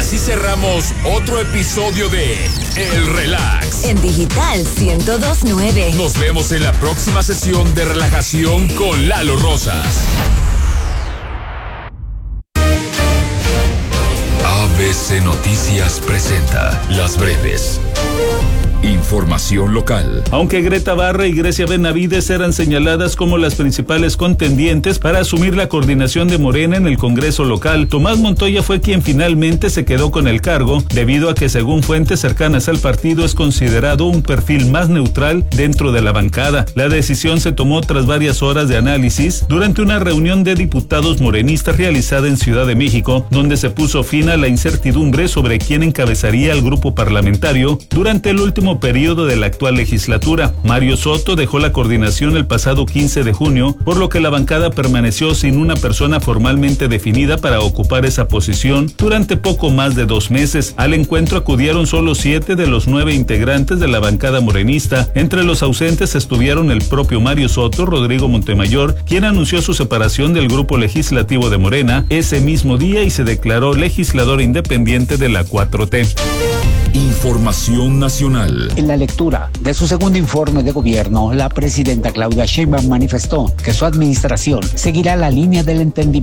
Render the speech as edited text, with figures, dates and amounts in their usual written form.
así cerramos otro episodio de El Relax. En Digital 102.9. Nos vemos en la próxima sesión de relajación con Lalo Rosas. ABC Noticias presenta Las Breves. Información local. Aunque Greta Barra y Grecia Benavides eran señaladas como las principales contendientes para asumir la coordinación de Morena en el Congreso local, Tomás Montoya fue quien finalmente se quedó con el cargo, debido a que, según fuentes cercanas al partido, es considerado un perfil más neutral dentro de la bancada. La decisión se tomó tras varias horas de análisis durante una reunión de diputados morenistas realizada en Ciudad de México, donde se puso fin a la incertidumbre sobre quién encabezaría el grupo parlamentario durante el último periodo de la actual legislatura. Mario Soto dejó la coordinación el pasado 15 de junio, por lo que la bancada permaneció sin una persona formalmente definida para ocupar esa posición durante poco más de 2 meses. Al encuentro acudieron solo 7 de los 9 integrantes de la bancada morenista. Entre los ausentes estuvieron el propio Mario Soto, Rodrigo Montemayor, quien anunció su separación del grupo legislativo de Morena ese mismo día y se declaró legislador independiente de la 4T. Información nacional. En la lectura de su segundo informe de gobierno, la presidenta Claudia Sheinbaum manifestó que su administración seguirá la línea del entendimiento